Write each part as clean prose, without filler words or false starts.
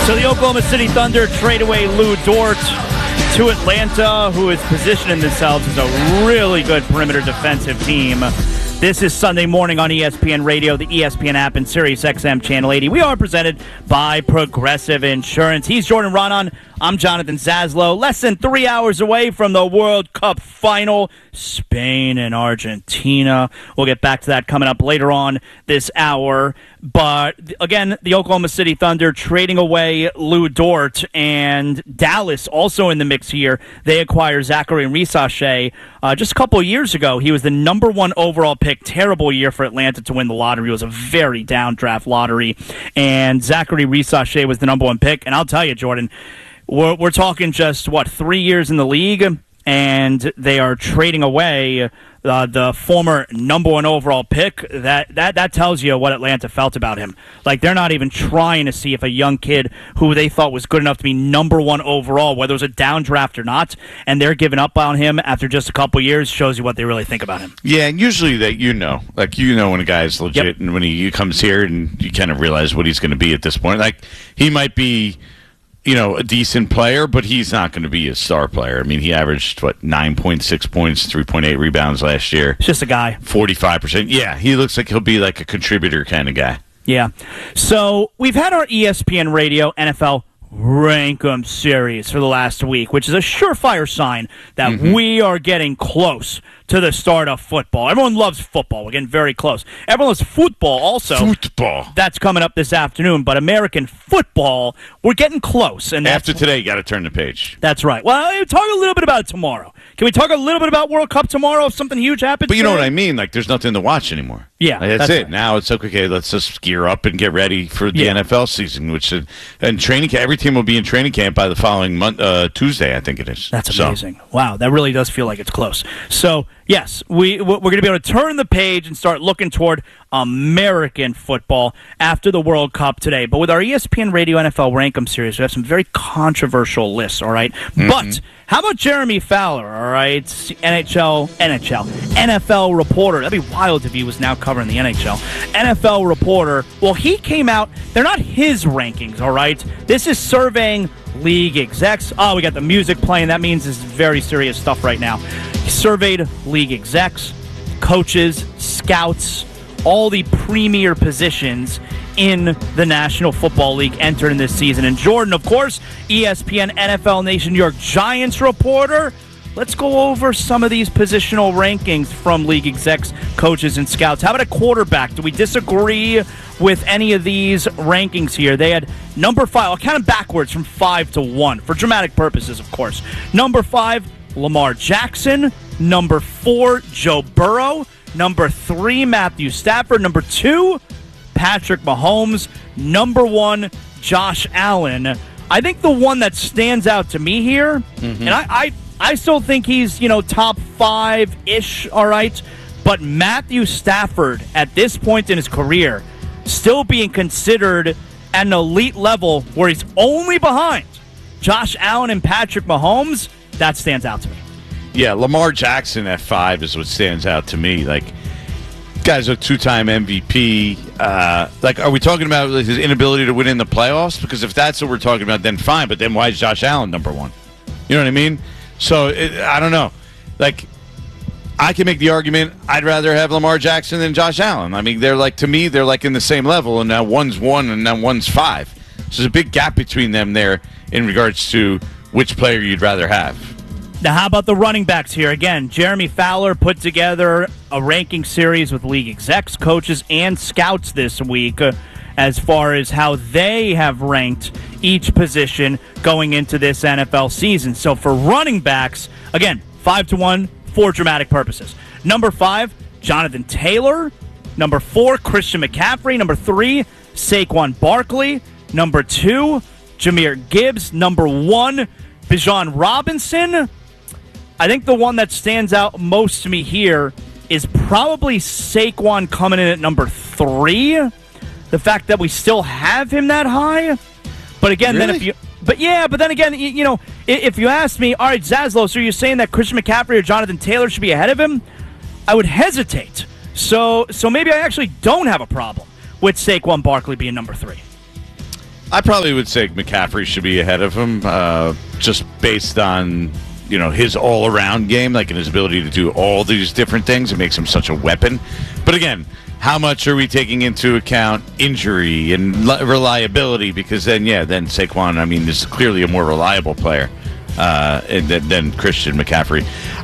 So the Oklahoma City Thunder trade away Lou Dort to Atlanta, who is positioning themselves as a really good perimeter defensive team. This is Sunday morning on ESPN Radio, the ESPN app, and Sirius XM Channel 80. We are presented by Progressive Insurance. He's Jordan Ronan. I'm Jonathan Zaslow. Less than 3 hours away from the World Cup final, Spain and Argentina. We'll get back to that coming up later on this hour. But, again, the Oklahoma City Thunder trading away Lou Dort, and Dallas also in the mix here. They acquire Zachary Rissache. Just a couple of years ago, he was the number one overall pick. Terrible year for Atlanta to win the lottery. It was a very down draft lottery. And Zachary Rissache was the number one pick. And I'll tell you, Jordan, we're talking just, 3 years in the league, and they are trading away the former number one overall pick. That tells you what Atlanta felt about him. Like, they're not even trying to see if a young kid who they thought was good enough to be number one overall, whether it was a down draft or not, and they're giving up on him after just a couple years, shows you what they really think about him. Yeah, and usually that when a guy's legit, yep. And when he comes here and you kind of realize what he's going to be at this point. Like, he might be a decent player, but he's not going to be a star player. I mean, he averaged, 9.6 points, 3.8 rebounds last year. It's just a guy. 45%. Yeah, he looks like he'll be like a contributor kind of guy. Yeah. So we've had our ESPN Radio NFL Rank 'em series for the last week, which is a surefire sign that we are getting close to the start of football. Everyone loves football. We're getting very close. Everyone loves football also. Football. That's coming up this afternoon. But American football, we're getting close. And after today, you got to turn the page. That's right. Well, we'll talk a little bit about it tomorrow. Can we talk a little bit about World Cup tomorrow if something huge happens? But you know what I mean? Like, there's nothing to watch anymore. Yeah, that's it. Right. Now it's okay. Let's just gear up and get ready for the NFL season, and training camp. Every team will be in training camp by the following Tuesday, I think it is. That's amazing. Wow, that really does feel like it's close. So, yes, we're going to be able to turn the page and start looking toward American football after the World Cup today. But with our ESPN Radio NFL Rank 'em series, we have some very controversial lists, all right? But how about Jeremy Fowler, all right? NFL reporter. That'd be wild if he was now covering the NHL. NFL reporter. Well, he came out. They're not his rankings, all right? This is surveying league execs. Oh, we got the music playing. That means this is very serious stuff right now. He surveyed league execs, coaches, scouts, all the premier positions in the National Football League entered in this season. And Jordan, of course, ESPN NFL Nation New York Giants reporter. Let's go over some of these positional rankings from league execs, coaches, and scouts. How about a quarterback? Do we disagree with any of these rankings here? They had number 5. I'll count them backwards from 5 to 1 for dramatic purposes, of course. Number 5, Lamar Jackson. Number 4, Joe Burrow. Number 3, Matthew Stafford. Number 2, Patrick Mahomes. Number 1, Josh Allen. I think the one that stands out to me here, and I still think he's, top 5-ish, all right? But Matthew Stafford, at this point in his career, still being considered at an elite level where he's only behind Josh Allen and Patrick Mahomes, that stands out to me. Yeah, Lamar Jackson at 5 is what stands out to me. Like, guy's a 2-time MVP. Are we talking about his inability to win in the playoffs? Because if that's what we're talking about, then fine. But then why is Josh Allen number 1? You know what I mean? So, I don't know. Like, I can make the argument I'd rather have Lamar Jackson than Josh Allen. I mean, to me, they're like in the same level, and now one's 1 and now one's 5. So there's a big gap between them there in regards to which player you'd rather have. Now, how about the running backs here? Again, Jeremy Fowler put together a ranking series with league execs, coaches, and scouts this week as far as how they have ranked each position going into this NFL season. So for running backs, again, 5 to 1 for dramatic purposes. Number 5, Jonathan Taylor. Number 4, Christian McCaffrey. Number 3, Saquon Barkley. Number 2, Jahmyr Gibbs. Number 1, Bijan Robinson. I think the one that stands out most to me here is probably Saquon coming in at number 3. The fact that we still have him that high. But again, really? But then again, if you ask me, all right, Zaslow, so you're saying that Christian McCaffrey or Jonathan Taylor should be ahead of him? I would hesitate. So maybe I actually don't have a problem with Saquon Barkley being number 3. I probably would say McCaffrey should be ahead of him, just based on his all-around game, like, and his ability to do all these different things. It makes him such a weapon. But again, how much are we taking into account injury and reliability? Because then Saquon, I mean, is clearly a more reliable player than Christian McCaffrey.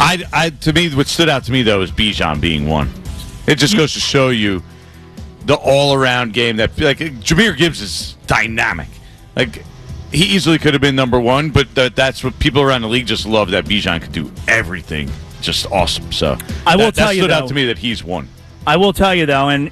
To me, what stood out to me though is Bijan being one. It just goes to show you the all-around game that, like, Jahmyr Gibbs is dynamic. Like, he easily could have been number one, but that's what people around the league just love, that Bijan could do everything. Just awesome. So I will tell you, that stood though, out to me that he's one. I will tell you, though, and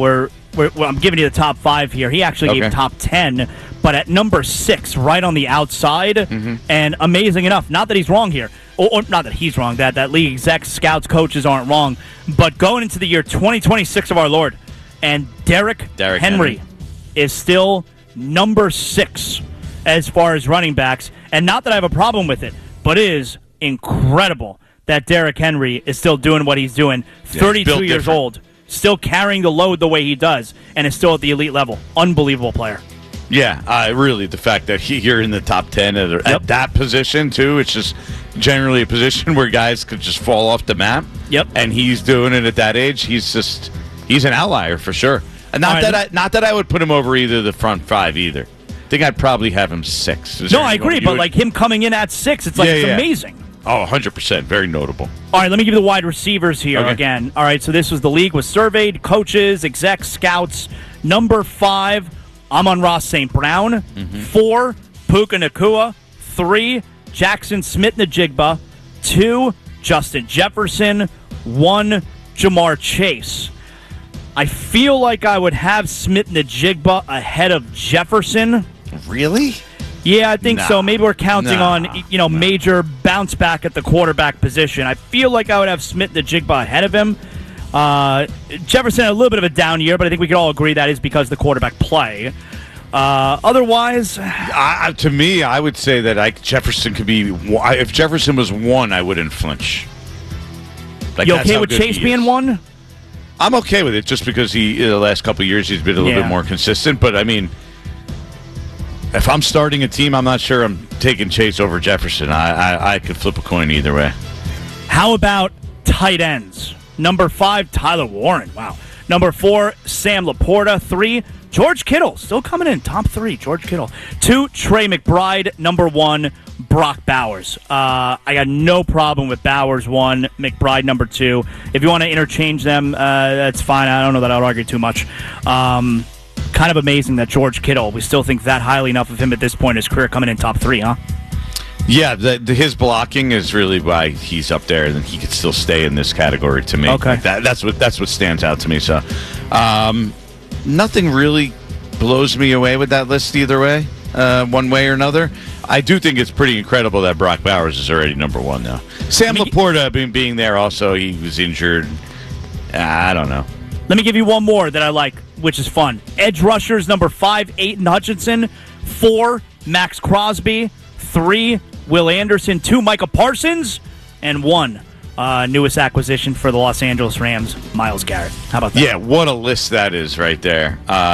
I'm giving you the top 5 here. He actually gave top 10, but at number 6, right on the outside, and amazing enough, not that he's wrong here, or not that he's wrong, that league execs, scouts, coaches aren't wrong, but going into the year 2026 of our Lord, and Derrick Henry is still number 6 as far as running backs, and not that I have a problem with it, but it is incredible that Derrick Henry is still doing what he's doing, 32 years old, still carrying the load the way he does, and is still at the elite level. Unbelievable player. Yeah, really, the fact that you're in the top 10 at that position, too, it's just generally a position where guys could just fall off the map. Yep. And he's doing it at that age. He's an outlier for sure. And not that I would put him over either the front 5 either. I think I'd probably have him 6. No, I agree, but like him coming in at 6, it's like it's amazing. Oh, 100%. Very notable. All right, let me give you the wide receivers here again. All right, so this was the league was surveyed, coaches, execs, scouts. Number 5, Amon-Ra St. Brown. 4, Puka Nacua. 3, Jackson Smith-Njigba. 2, Justin Jefferson. 1, Jamar Chase. I feel like I would have Smith-Njigba ahead of Jefferson. Really? Yeah, I think so. Maybe we're counting on major bounce back at the quarterback position. I feel like I would have Smith-Njigba ahead of him. Jefferson had a little bit of a down year, but I think we could all agree that is because of the quarterback play. Otherwise, to me, I would say that Jefferson could be. If Jefferson was 1, I wouldn't flinch. Like, you okay with Chase being 1? I'm okay with it, just because the last couple of years he's been a little bit more consistent. But I mean, if I'm starting a team, I'm not sure I'm taking Chase over Jefferson. I could flip a coin either way. How about tight ends? Number 5, Tyler Warren. Wow. Number 4, Sam Laporta. 3, George Kittle. Still coming in top 3, George Kittle. 2, Trey McBride. Number 1, Brock Bowers. I got no problem with Bowers 1, McBride number 2. If you want to interchange them, that's fine. I don't know that I would argue too much. Kind of amazing that George Kittle, we still think that highly enough of him at this point in his career, coming in top 3, huh? Yeah, his blocking is really why he's up there, and he could still stay in this category to me. Okay, like that's what stands out to me. So, nothing really blows me away with that list either way, one way or another. I do think it's pretty incredible that Brock Bowers is already number 1 now. Sam Laporta being there also, he was injured. I don't know. Let me give you one more that I like, which is fun. Edge rushers, number 5, Aidan Hutchinson. 4, Max Crosby. 3, Will Anderson. 2, Micah Parsons. And 1, newest acquisition for the Los Angeles Rams, Myles Garrett. How about that? Yeah, what a list that is right there.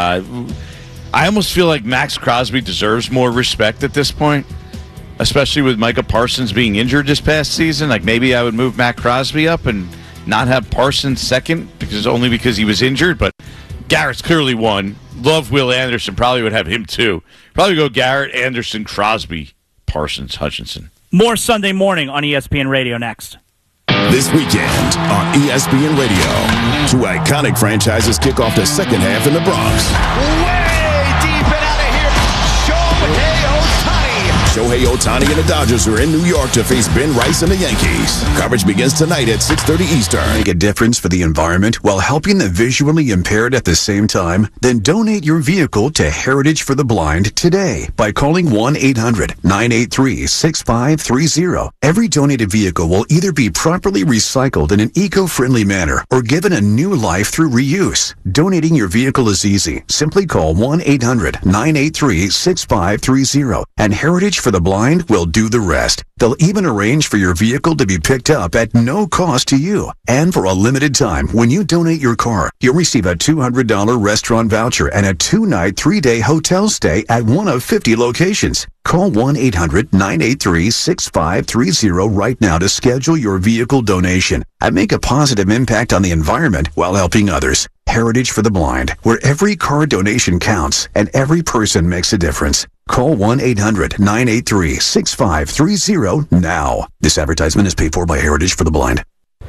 I almost feel like Max Crosby deserves more respect at this point, especially with Micah Parsons being injured this past season. Like, maybe I would move Matt Crosby up and not have Parsons second because he was injured. But Garrett's clearly 1. Love Will Anderson. Probably would have him 2. Probably go Garrett, Anderson, Crosby, Parsons, Hutchinson. More Sunday morning on ESPN Radio next. This weekend on ESPN Radio, 2 iconic franchises kick off the second half in the Bronx. Shohei Ohtani and the Dodgers are in New York to face Ben Rice and the Yankees. Coverage begins tonight at 6:30 Eastern. Make a difference for the environment while helping the visually impaired at the same time? Then donate your vehicle to Heritage for the Blind today by calling 1-800-983-6530. Every donated vehicle will either be properly recycled in an eco-friendly manner or given a new life through reuse. Donating your vehicle is easy. Simply call 1-800-983-6530 and Heritage for the Blind will do the rest. They'll even arrange for your vehicle to be picked up at no cost to you. And for a limited time, when you donate your car, you'll receive a $200 restaurant voucher and a 2-night, 3-day hotel stay at one of 50 locations. Call 1-800-983-6530 right now to schedule your vehicle donation and make a positive impact on the environment while helping others. Heritage for the Blind, where every car donation counts and every person makes a difference. Call 1-800-983-6530 now. This advertisement is paid for by Heritage for the Blind.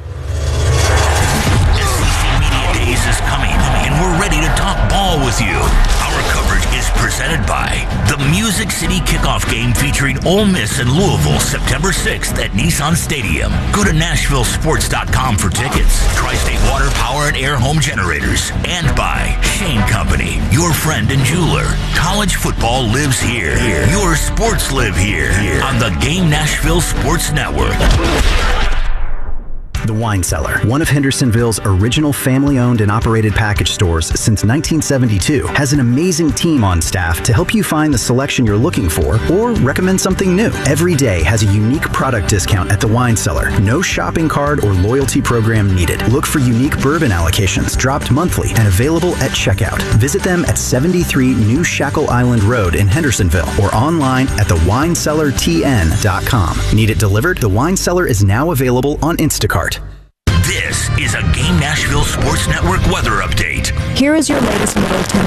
SEC Media Days is coming, and we're ready to talk ball with you. Our coverage is presented by the Music City Kickoff Game featuring Ole Miss and Louisville September 6th at Nissan Stadium. Go to NashvilleSports.com for tickets. Tri-State Water Power and Air Home Generators. And by Shane Company, your friend and jeweler. College football lives here. Your sports live here. On the Game Nashville Sports Network. The Wine Cellar, one of Hendersonville's original family-owned and operated package stores since 1972, has an amazing team on staff to help you find the selection you're looking for or recommend something new. Every day has a unique product discount at The Wine Cellar. No shopping card or loyalty program needed. Look for unique bourbon allocations dropped monthly and available at checkout. Visit them at 73 New Shackle Island Road in Hendersonville or online at thewinecellartn.com. Need it delivered? The Wine Cellar is now available on Instacart. This is a Game Nashville Sports Network weather update. Here is your latest weather